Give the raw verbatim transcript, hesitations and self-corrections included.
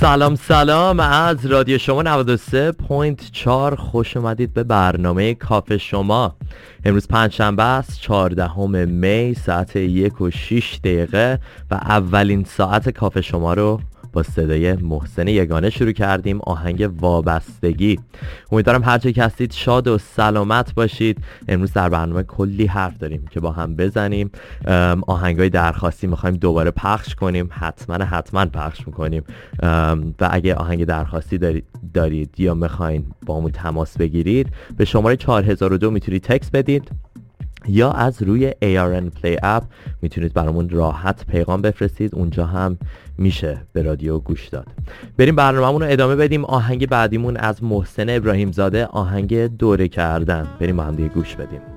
سلام سلام از رادیو شما نود و سه ممیز چهار. خوش اومدید به برنامه کافه شما. امروز پنجشنبه است، چهاردهم می، ساعت یک و شیش دقیقه و اولین ساعت کافه شما رو با صدای محسن یگانه شروع کردیم. آهنگ وابستگی. امیدوارم هر جایی که هستید شاد و سلامت باشید. امروز در برنامه کلی حرف داریم که با هم بزنیم. آهنگای درخواستی میخوایم دوباره پخش کنیم، حتما حتما پخش میکنیم و اگه آهنگ درخواستی دارید, دارید یا میخواین با همون تماس بگیرید، به شماره چهار هزار و دو میتونید تکست بدید یا از روی ای آر ان Play اپ میتونید برامون راحت پیغام بفرستید. اونجا هم میشه به رادیو گوش داد. بریم برنامه‌مون رو ادامه بدیم. آهنگ بعدیمون از محسن ابراهیم زاده، آهنگ دوره کردن. بریم با هم دیگه گوش بدیم.